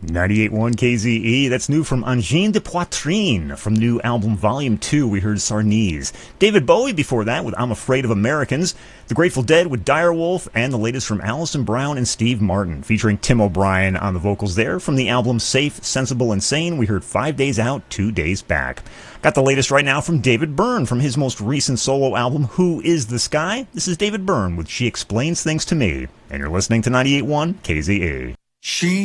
98.1 KZE. That's new from Angine de Poitrine. From the new album Volume 2, we heard Sarnese. David Bowie before that with I'm Afraid of Americans. The Grateful Dead with Direwolf. And the latest from Alison Brown and Steve Martin, featuring Tim O'Brien on the vocals there. From the album Safe, Sensible, and Sane, we heard 5 Days Out, 2 Days Back. Got the latest right now from David Byrne from his most recent solo album, Who Is the Sky? This is David Byrne with She Explains Things to Me. And you're listening to 98.1 KZE. She